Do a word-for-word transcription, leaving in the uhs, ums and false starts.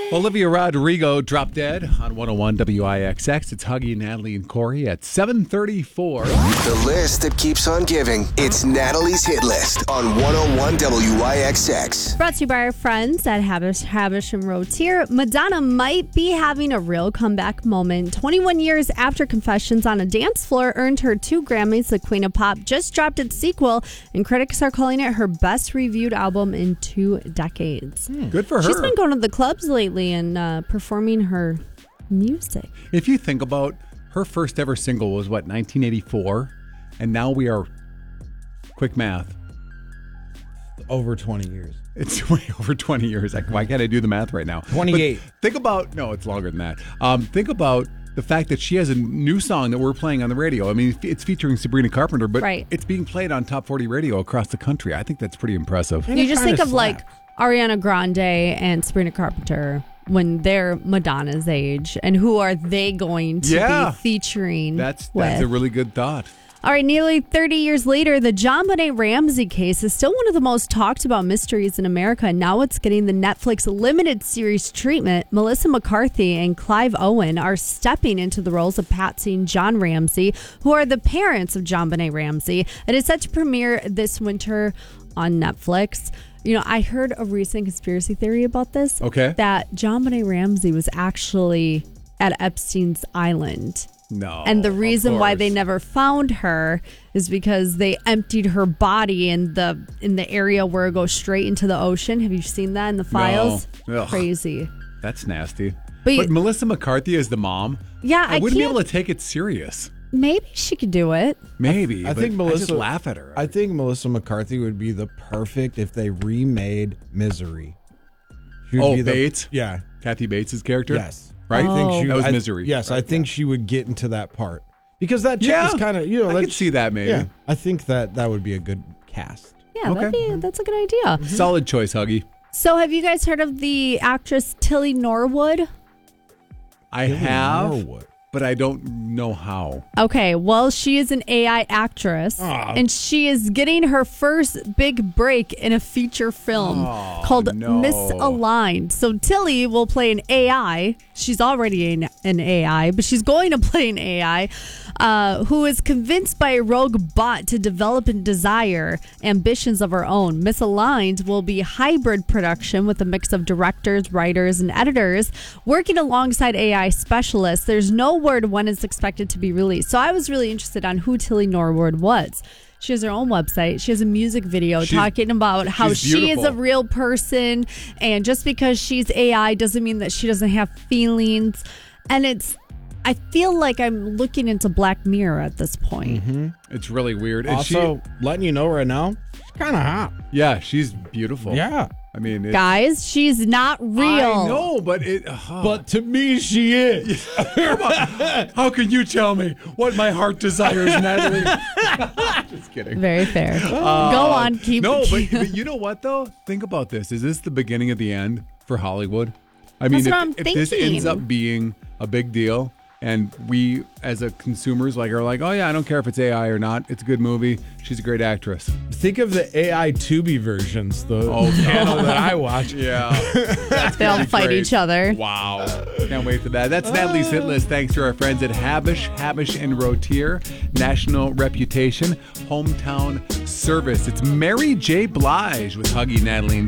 Olivia Rodrigo, Drop Dead on one oh one W I X X. It's Huggy, Natalie, and Corey at seven thirty-four. The list that keeps on giving. It's Natalie's Hit List on one oh one W I X X. Brought to you by our friends at Habish, Habish and Rotier. Madonna might be having a real comeback moment. twenty-one years after Confessions on a Dance Floor earned her two Grammys, the Queen of Pop just dropped its sequel, and critics are calling it her best reviewed album in two decades. Hmm. Good for her. She's been going to the clubs lately and uh, performing her music. If you think about her first ever single was what, nineteen eighty-four? And now we are, quick math, over twenty years. It's way over twenty years. Like, why can't I do the math right now? twenty-eight. But think about, no, it's longer than that. Um, think about the fact that she has a new song that we're playing on the radio. I mean, it's featuring Sabrina Carpenter, but right. It's being played on Top forty radio across the country. I think that's pretty impressive. You just think of like Ariana Grande and Sabrina Carpenter when they're Madonna's age, and who are they going to yeah. be featuring That's with? That's a really good thought. All right, nearly thirty years later, the JonBenet Ramsey case is still one of the most talked about mysteries in America, and now it's getting the Netflix limited series treatment. Melissa McCarthy and Clive Owen are stepping into the roles of Patsy and John Ramsey, who are the parents of JonBenet Ramsey. It is set to premiere this winter on Netflix. You know, I heard a recent conspiracy theory about this. Okay. That JonBenet Ramsey was actually at Epstein's Island. No. And the reason why they never found her is because they emptied her body in the in the area where it goes straight into the ocean. Have you seen that in the files? No. Ugh. Crazy. That's nasty. But, But, you, Melissa McCarthy is the mom. yeah, I, I, wouldn't be can't. able to take it serious. Maybe she could do it. Maybe. I but think Melissa. I just laugh at her. I think Melissa McCarthy would be the perfect if they remade Misery. She would oh, be the, Bates? Yeah. Kathy Bates' character? Yes. Right? I think she, That was I- Misery. Yes, I think she would get into that part because that chick Yeah. is kind of you know. I that could see that maybe. Yeah, I think that that would be a good cast. Yeah, Okay. that'd be, that's a good idea. Solid choice, Huggy. So have you guys heard of the actress Tilly Norwood? I Tilly have, Norwood. but I don't know how. Okay, well, she is an A I actress, Aw. and she is getting her first big break in a feature film Oh, called no. Misaligned. So Tilly will play an A I. She's already an, an A I, but she's going to play an A I uh, who is convinced by a rogue bot to develop and desire ambitions of her own. Misaligned will be hybrid production with a mix of directors, writers, and editors working alongside A I specialists. There's no word when it's expected to be released. So I was really interested on who Tilly Norwood was. She has her own website. She has a music video She's- talking about how she's she is a beautiful. real person, and just because she's A I doesn't mean that she doesn't have feelings. And it's, I feel like I'm looking into Black Mirror at this point. It's really weird. And Also, letting you know right now, she's kind of hot. she, yeah, she's beautiful. Yeah, I mean, it's, Guys, she's not real. I know, but it. uh, but to me, she is. how can you tell me what my heart desires, Natalie? Just kidding. Very fair. Uh, Go on, keep No, it. but, but you know what though? Think about this. Is this the beginning of the end for Hollywood? I mean, That's if, what I'm if this ends thinking. up being a big deal, and we as a consumers like are like, oh yeah, I don't care if it's A I or not. It's a good movie. She's a great actress. Think of the A I Tubi versions, the Oh, channel that I watch. Yeah. They all fight great. each other. Wow. Can't wait for that. That's Natalie's Hit List. Thanks to our friends at Habish, Habish and Rotier. National reputation, hometown service. It's Mary J. Blige with Huggy, Natalie, and